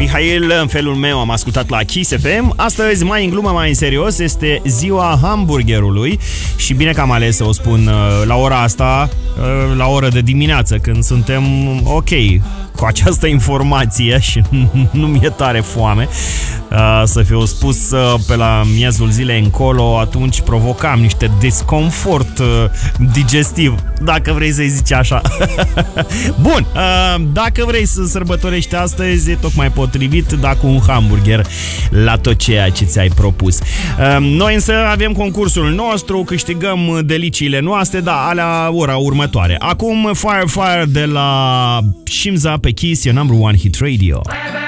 Mihail, în felul meu am ascultat la Kiss FM. Astăzi, mai în glumă, mai în serios, este ziua hamburgerului. Și bine că am ales să o spun la ora asta, la oră de dimineață, când suntem ok cu această informație și nu mi-e tare foame. Să fiu spus pe la miezul zilei încolo, atunci provocam niște disconfort digestiv, dacă vrei să-i zici așa. Bun, dacă vrei să sărbătorești astăzi, e tocmai potrivit, da, cu un hamburger la tot ceea ce ți-ai propus. Noi însă avem concursul nostru, câștigăm deliciile noastre, da, alea ora următoare. Acum Fire Fire de la Shimza pe Kiss, your number one hit radio.